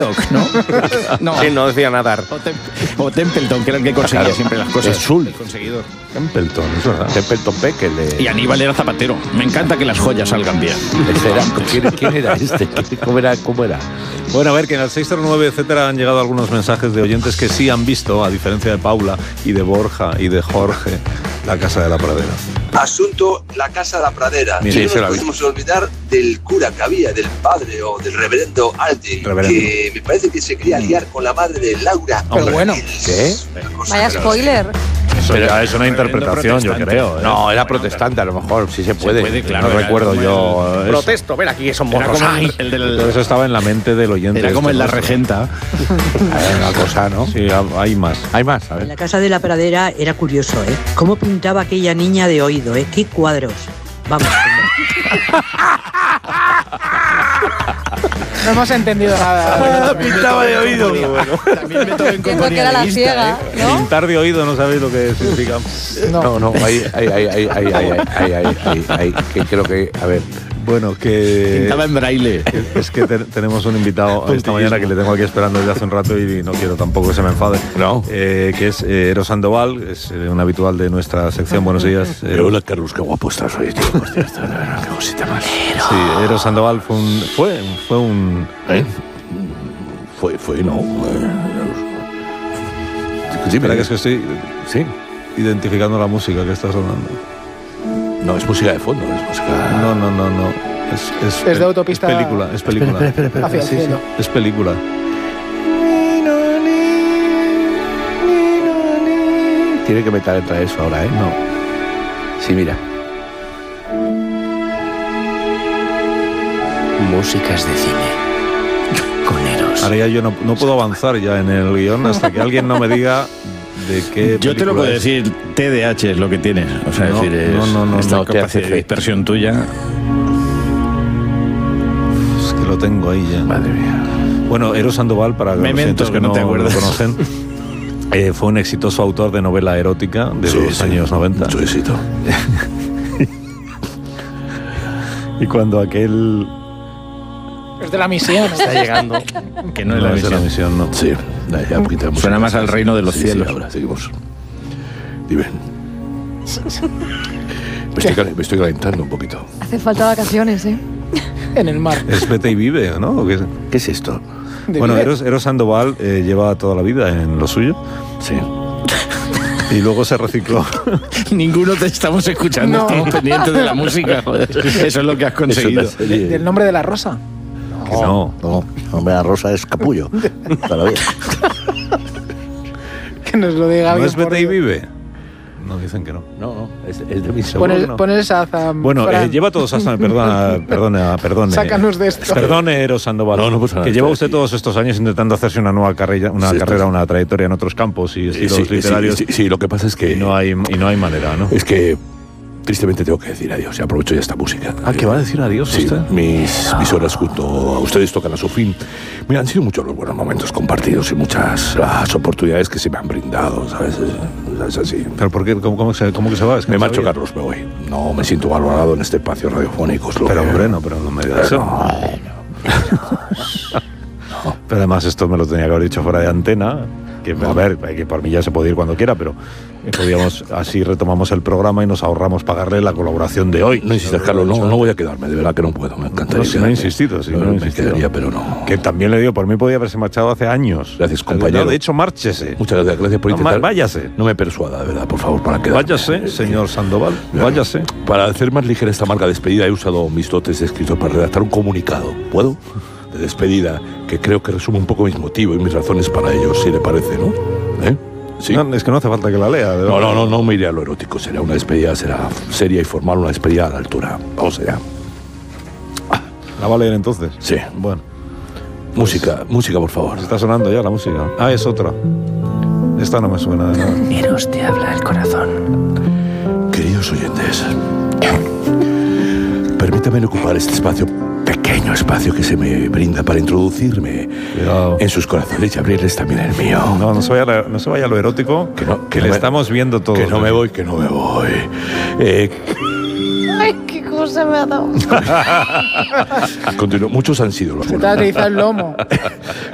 ¿no? No. Sí, no decía nadar. O Templeton, que era el que conseguía Claro, siempre las cosas. es Sul. El conseguidor. Templeton, es verdad. Templeton Peck, Y Aníbal era zapatero. Me encanta que las joyas salgan bien. ¿Quién era este? ¿Cómo era? Bueno, a ver, que en el 609, etcétera, han llegado algunos mensajes de oyentes que sí han visto, a diferencia de Paula y de Borja y de Jorge, La Casa de la Pradera. Asunto La Casa de la Pradera. Mira, Sí, no se la nos vi. podemos olvidar del cura que había, del padre o del reverendo Aldi, Reverendo. que me parece que se quería liar con la madre de Laura. Pero bueno. ¿Qué? Vaya spoiler. Eso ya es una interpretación, yo protestante. creo. ¿eh? No, era protestante, a lo mejor, sí se puede. claro, no era recuerdo como yo. eso. Protesto, ven aquí, que son Era morros. como Ay. el Pero del. eso estaba en la mente del oyente. Era como en La nuestro. Regenta. Hay una cosa, ¿no? Sí, hay más. Hay más, a En ver. la Casa de la Pradera era curioso, ¿eh? Cómo pintaba aquella niña de oído, ¿eh? ¡Qué cuadros! Vamos. No hemos entendido nada. Pintaba de oído. También me toca en Entiendo que era la ciega, ¿no? Pintar de oído no sabéis lo que significa. No, ahí, que creo que, a ver. Bueno, que Pintaba en braille. es que tenemos un invitado esta mañana que le tengo aquí esperando desde hace un rato y no quiero tampoco que se me enfade. No. Que es Eros Sandoval, es un habitual de nuestra sección. Buenos días. Hola, Carlos, qué guapo estás hoy, tío. Por cierto, qué cosita más. Sí, Eros Sandoval fue un ¿Eh? Fue, no. Sí, Espera, que es que estoy Sí. identificando la música que está sonando. No, es música de fondo, es música. No. Es de autopista. Es película. Hacia el cielo. Es película. Tiene que meter entre eso ahora, ¿eh? No. Sí, mira. Músicas de cine. Con Eros. Ahora ya yo no puedo avanzar ya en el guión hasta que alguien no me diga de qué. Yo te lo puedo es. decir, TDAH es lo que tienes. O sea, No, es decir, es no, esta no, capacidad de dispersión tuya. Es que lo tengo ahí ya. Madre mía. Bueno, Eros Sandoval, para los Memento, oyentes que que no te lo acuerdas. conocen, fue un exitoso autor de novela erótica de los años 90. Mucho éxito. Y cuando aquel... Es de la misión. ¿no? Está llegando. Que no es la es de la misión. misión, no. Sí, ya un poquito de música. Suena más al reino de los Sí, cielos. Sí, ahora seguimos. Dime. Me estoy calentando un poquito. Hace falta vacaciones, ¿eh? En el mar. Es Vete y Vive, ¿no? ¿O qué es? ¿Qué es esto? De Bueno, Vive. Eros Sandoval lleva toda la vida en lo suyo Sí. y luego se recicló. Ninguno te estamos escuchando, No. estamos pendientes de la música. Joder. Eso es lo que has conseguido. Del nombre de la rosa. Que no. No, hombre, la rosa es capullo. Todavía. Que nos lo diga ¿No bien. es Vete y por- Vive? No, dicen que no. No, es de mi Seguro que no. Pon el Shazam. Bueno, Fran. lleva todos hasta... Perdone. Sácanos de esto. Perdone, Eros Sandoval. No pasa nada, que lleva estoy usted aquí. todos estos años intentando hacerse una nueva carrera, una trayectoria en otros campos y estilos literarios. Sí, lo que pasa es que... Y no hay manera, ¿no? Es que tristemente tengo que decir adiós y aprovecho ya esta música. Ah, ¿que va a decir adiós Sí, usted? mis horas junto a ustedes tocan a su fin. Mira, han sido muchos los buenos momentos compartidos y muchas las oportunidades que se me han brindado, ¿sabes? Es así. ¿Pero por qué? ¿Cómo que se va? Es que Me no marcho, sabía. Carlos, me voy. No me siento valorado en este espacio radiofónico. Es lo Pero que- hombre, no me diga eso. Pero además esto me lo tenía que haber dicho fuera de antena. Que, a ver, que por mí ya se puede ir cuando quiera, pero podíamos, así retomamos el programa y nos ahorramos pagarle la colaboración de hoy. No insistas, Carlos, no voy a quedarme, de verdad que no puedo, me encantaría. No, si no he insistido, me quedaría, pero no. Que también le digo, por mí podía haberse marchado hace años. Gracias, compañero. No, de hecho, márchese. Muchas gracias por No, intentar. váyase. No me persuada, de verdad, por favor, para quedarme. Váyase, señor Sandoval, váyase. Para hacer más ligera esta amarga despedida, he usado mis dotes de escritor para redactar un comunicado. ¿Puedo? De despedida, que creo que resume un poco mis motivos y mis razones para ello, si le parece, ¿no? ¿Eh? ¿Sí? No, es que no hace falta que la lea. de verdad. No me iré a lo erótico. Será una despedida, será seria y formal, una despedida a la altura. Vamos allá. ¿La va a leer entonces? Sí. Bueno, Música, por favor. está sonando ya la música. Ah, es otra. Esta no me suena de nada. Eros te habla el corazón. Queridos oyentes, permítanme ocupar este espacio, pequeño espacio que se me brinda para introducirme Cuidado. en sus corazones y abrirles también el mío. No se vaya a lo erótico, Que no- que le me- estamos viendo todo. Que no me voy. Ay, qué cosa me ha dado. Continúo. Muchos han sido los Se te buenos. ha atrizado el lomo.